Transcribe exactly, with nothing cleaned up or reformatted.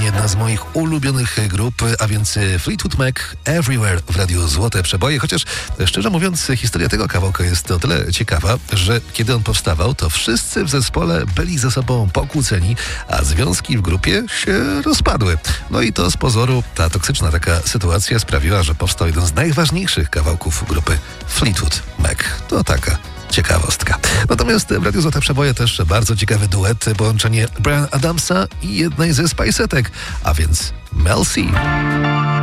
jedna z moich ulubionych grup, a więc Fleetwood Mac, Everywhere w Radiu Złote Przeboje, chociaż szczerze mówiąc historia tego kawałka jest o tyle ciekawa, że kiedy on powstawał, to wszyscy w zespole byli ze sobą pokłóceni, a związki w grupie się rozpadły. No i to z pozoru ta toksyczna taka sytuacja sprawiła, że powstał jeden z najważniejszych kawałków grupy Fleetwood Mac. To taka ciekawostka. Natomiast w Radiu Złote Przeboje też bardzo ciekawy duet, połączenie Bryan Adamsa i jednej ze Spice'etek, a więc Mel C.